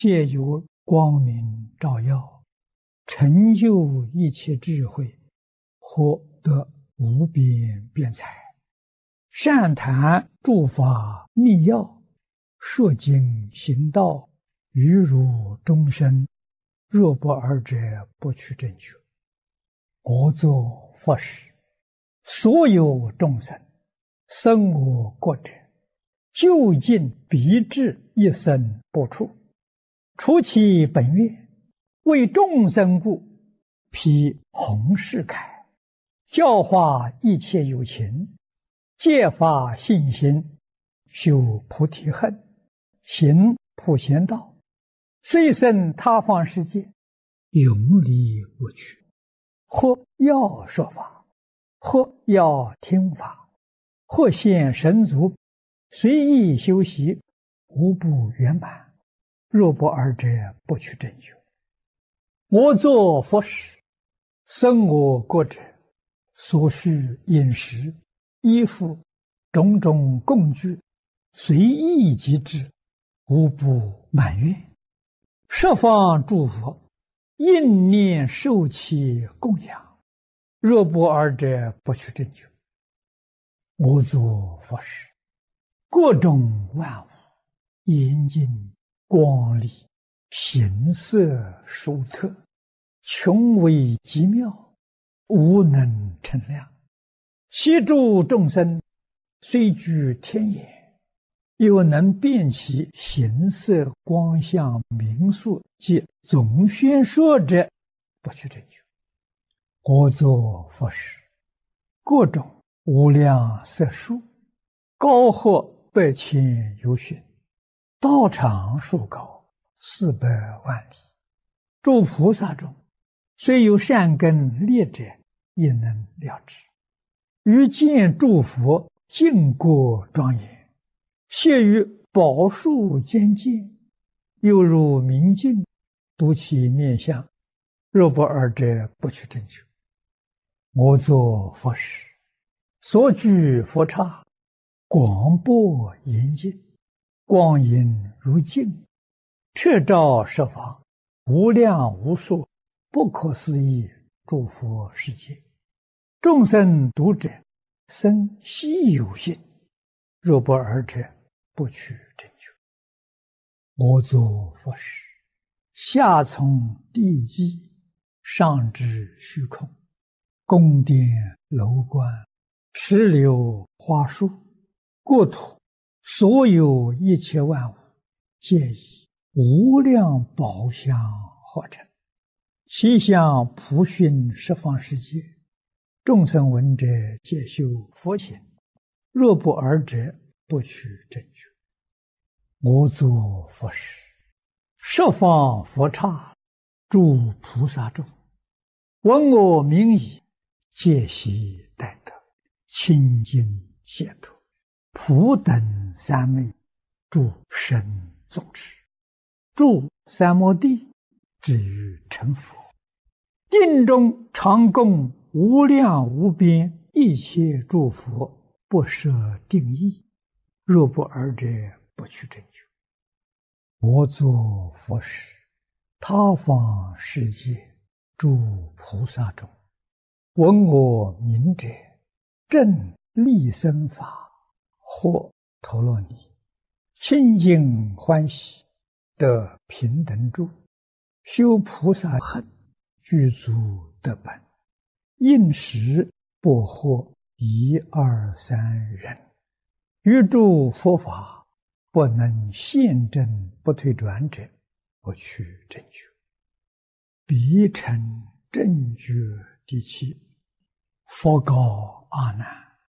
借由光明照耀，成就一切智慧，获得无边辩才。善谈诸法密要，说经行道，于如众生，若不尔者，不取正觉。我作佛时，所有众生生我国者，究竟必至一生不处。除其本愿，为众生故，披弘誓铠，教化一切有情，戒发信心，修菩提恨，行普贤道，虽生他方世界，永离无趣。或要说法，或要听法，或现神足，随意修习，无不圆满。若不尔者，不取正觉。我作佛时，生我国者，所需饮食、衣服、种种供具，随意即至，无不满愿。十方诸佛应念受其供养，若不尔者，不取正觉。我作佛时，各种万物严净光丽，形色殊特，穷微极妙，无能称量。其诸众生虽居天眼，又能辨其形色光相名数及总宣说者，不取正觉。我作佛时，各种无量色数，高或百千由旬，道场数高400万里。诸菩萨中，虽有善根劣者，也能了知。于见诸佛净国庄严，谢于宝树间见，犹如明镜，睹其面相，若不尔者，不取正觉。我作佛时，所居佛刹，广博严净，光影如镜，彻照十方，无量无数，不可思议诸佛世界。众生读者，生希有信，若不尔者，不取正觉。我作佛时，下从地基，上至虚空，宫殿楼观，池流花树，国土所有一切万物，皆以无量宝相合成，其相普熏十方世界。众生闻者，皆修佛行，若不尔者，不取正觉。我作佛时，十方佛刹，诸菩萨众，闻我名已，皆悉待得，清净解脱，普等三昧，诸神众持，住三摩地，至于成佛。定中常供无量无边一切诸佛，不设定义，若不尔者，不取正觉。我作佛时，他方世界诸菩萨中，闻我名者，正利生法，或陀罗尼，清净欢喜，得平等住，修菩萨恨，具足得本，应时不获1、2、3人，于诸佛法不能现证不退转者，不取正觉。彼成正觉第7。佛告阿难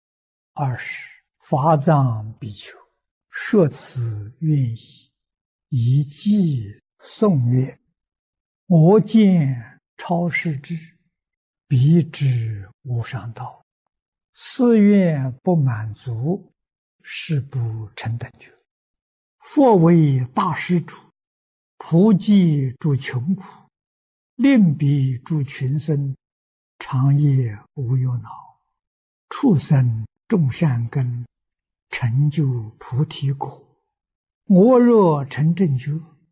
：20法藏比丘，说此愿意，以偈颂曰：我见超世智，彼知无上道，誓愿不满足，誓不成等觉。佛为大施主，普济诸穷苦，令彼诸群生，长夜无忧恼，畜生种善根，成就菩提果。我若成正觉，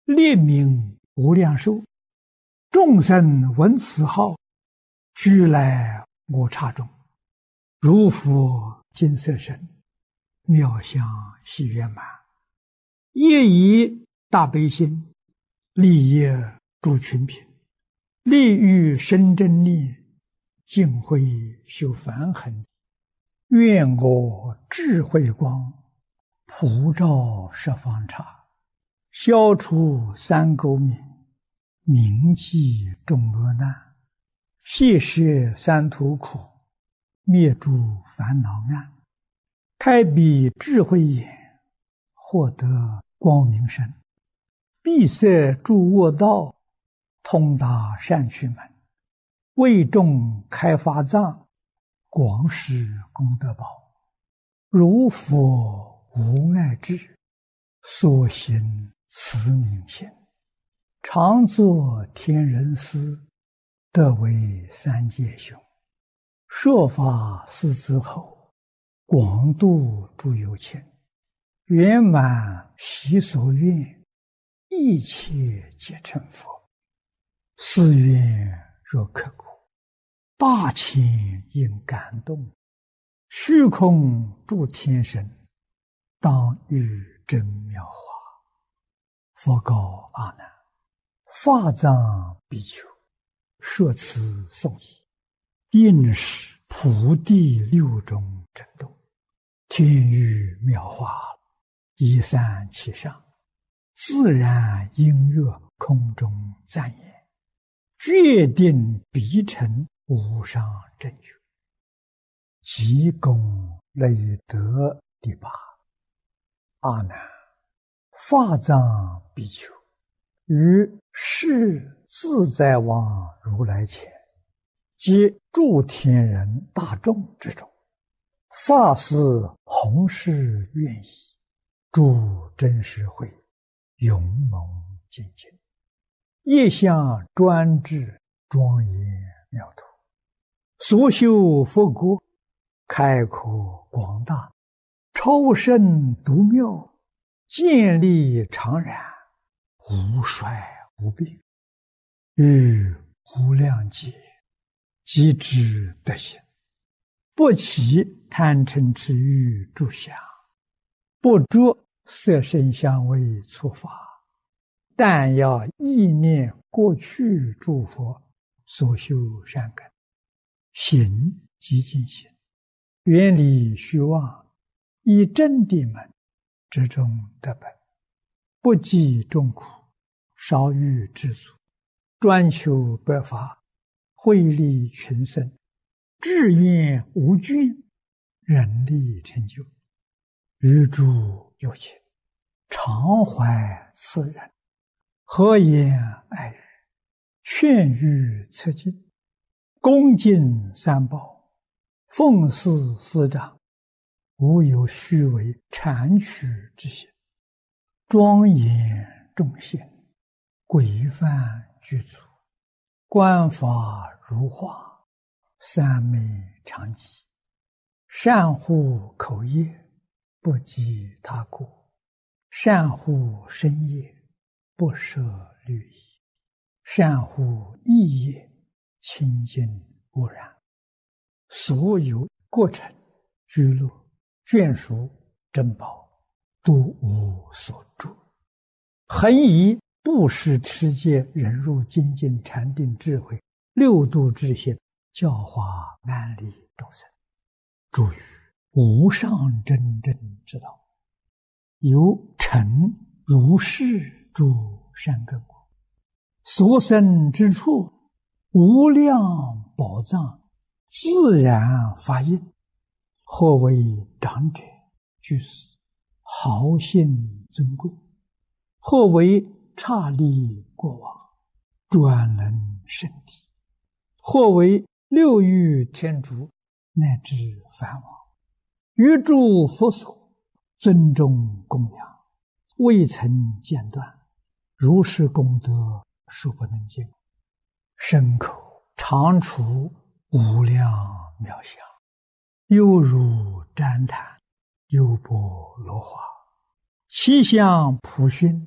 列名无量寿，众生闻此号，俱来我刹中，如佛金色身，妙相喜圆满，业以大悲心，利业诸群品，利欲生真力，净慧修梵行。愿我智慧光，普照十方刹，消除三垢冥，铭记众恶难，谢摄三途苦，灭诸烦恼暗，开彼智慧眼，获得光明身，闭塞诸恶道，通达善趣门，为众开发藏，广施功德宝。如佛无碍智，所行慈悯心，常作天人师，得为三界雄。说法四之后，广度诸有情，圆满习所愿，一切皆成佛。誓愿若刻骨，大千应感动，虚空诸天神，当遇真妙法。佛告阿难：法藏比丘，说此颂已，应是普地六种震动，天雨妙法，一散其上，自然音乐空中赞言，决定必成无上正觉。即功累德第八。阿难，法藏比丘于世自在王如来前，及诸天人大众之中，发誓弘誓愿意，诸真实会勇猛精进，业相专制，庄严妙土，所修佛国，开阔广大，超胜独妙，建立常然，无衰无病，于无量劫即知德行，不起贪嗔痴欲诸相，不着色声香味触法，但要意念过去诸佛所修善根，行即净行，远离虚妄，以真谛门之中得本，不计众苦，少欲知足，专求百法，惠利群生，志愿无倦，人力成就。于诸有情，常怀慈仁，和颜爱语，劝喻策进，恭敬三宝，奉事师长，无有虚伪谄曲之心，庄严众贤，规范具足，观法如画，三昧常寂，善护口业，不及他过，善护身业，不舍律仪，善护意业，清净无染，所有过程居乐眷属珍宝，都无所住，恒以布施持戒忍辱精进禅定智慧六度之心，教化安利众生，诸于无上真正之道，由成如是诸善根果，所生之处，无量宝藏，自然发应，或为长者居士，豪信尊贵，或为刹利过往，专能圣体，或为六欲天竺，乃至梵王，于诸佛所尊重供养，未曾间断，如是功德数不能尽，身口常处无量妙相，犹如旃檀，优波罗花，其相普熏，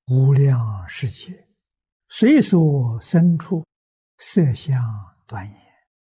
无量世界，随所生处，色相端严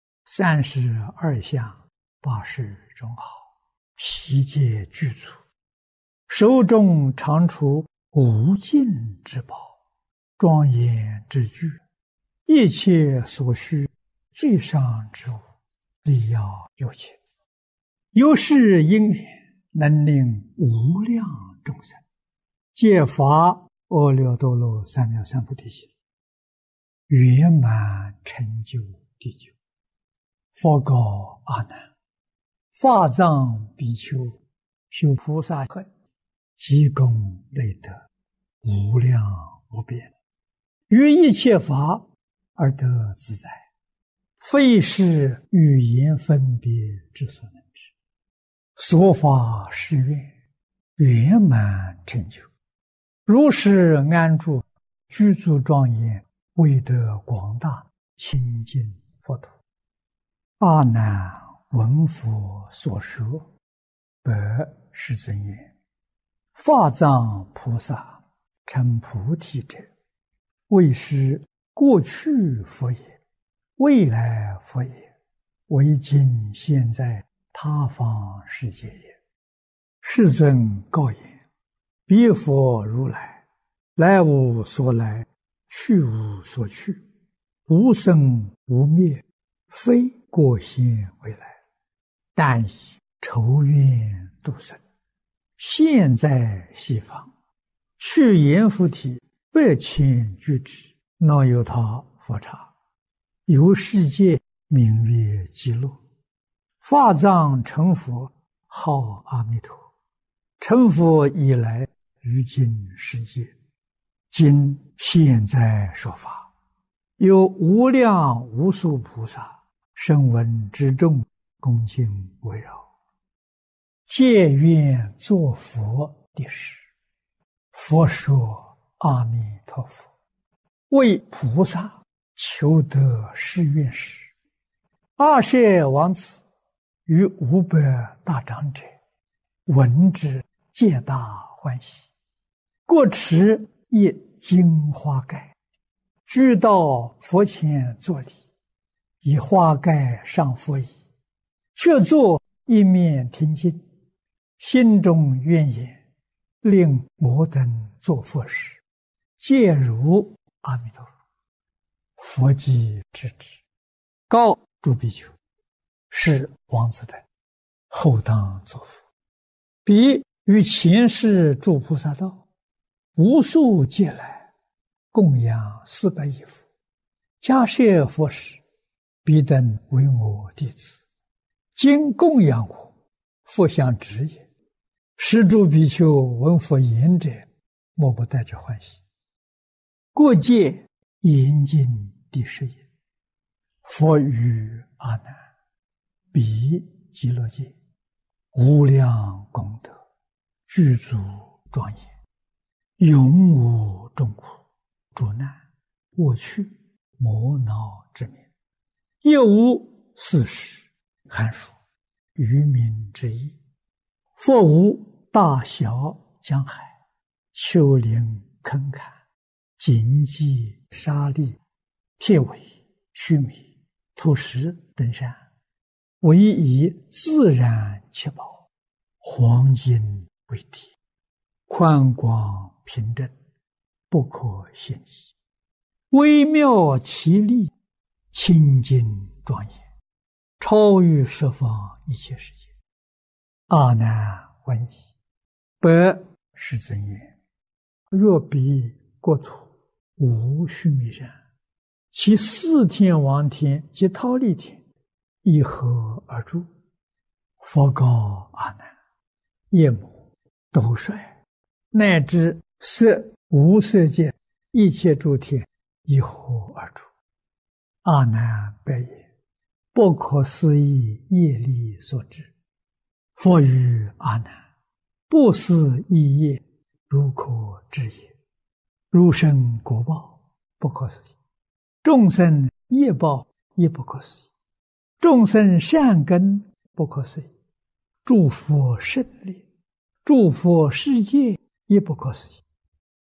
，32相80种好，悉皆具足，手中常处无尽之宝，庄严之具，一切所需最上之物，力要有情。由是因缘，能令无量众生皆发阿耨多罗三藐三菩提心，圆满成就地久。佛告阿难：法藏比丘修菩萨恨，积功累德，无量无边，于一切法而得自在，非是语言分别之所能知。所发誓愿，圆满成就，如是安住，具足庄严，威德广大，清净佛土。阿难闻佛所说，白世尊言：法藏菩萨成菩提者，为是过去佛也，未来佛也，为今现在他方世界也。世尊告言：彼佛如来，来无所来，去无所去，无生无灭，非过现未来，但以筹愿度生，现在西方，去阎浮提8,000俱胝，那由他佛刹，由世界名曰极乐。法藏成佛，号阿弥陀。成佛以来，于今世界，今现在说法，有无量无数菩萨声闻之众，恭敬围绕，皆愿作佛的事。佛说：阿弥陀佛，为菩萨求得誓愿时，阿舍王子与500大长者闻之，皆大欢喜，各持一金花盖，俱到佛前作礼，以花盖上佛椅，却坐一面听经，心中愿言：令我等作佛时，皆如阿弥陀佛。佛即知之，告诸比丘：是王子等后当作佛。彼于前世诸菩萨道，无数劫来，供养400亿佛，迦叶佛时，彼等为我弟子，今供养我，佛相知也。是诸比丘闻佛言者，莫不带着欢喜。过界严禁第10言。佛语阿难：彼极乐界，无量功德，具足庄严，永无众苦、诸难、恶趣、魔恼之名，亦无四时、寒暑、愚民之意。佛无大小江海、丘陵坑坎、荆棘沙砾、铁苇、须弥、土石等山，唯以自然七宝，黄金为体，宽广平正，不可限计，微妙奇丽，清净庄严，超越十方一切世界。阿难闻已，白世尊言：若彼国土无须弥山，其4天王天及忉利天，一合而住。佛告阿难：夜母、斗率，乃至色无色界一切诸天，一合而住。阿难白言：不可思议业力所致。佛语阿难：不思议业，如可知也。如生果报，不可思议；众生业报，亦不可思议；众生善根，不可思议；诸佛胜利，诸佛世界，亦不可思议；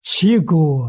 其果